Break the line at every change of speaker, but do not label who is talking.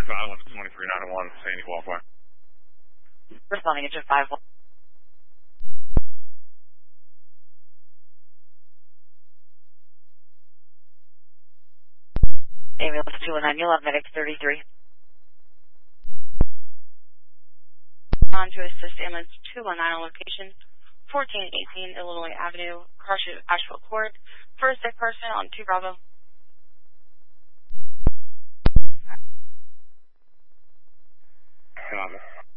Island 2391, Sandy Walkway.
Responding engine 5-1. Ambulance 219, you'll have medic 33. On to assist ambulance 219 on location 1418 Illinois Avenue, Carshot Asheville Court. First sick person on 2 Bravo.
Got it.